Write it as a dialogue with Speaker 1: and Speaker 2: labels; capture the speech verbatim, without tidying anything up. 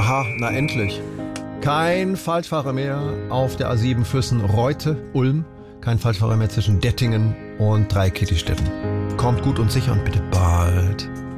Speaker 1: Aha, na endlich. Kein Falschfahrer mehr auf der A sieben Füssen-Reute-Ulm. Kein Falschfahrer mehr zwischen Dettingen und Dreikietistetten. Kommt gut und sicher und bitte bald.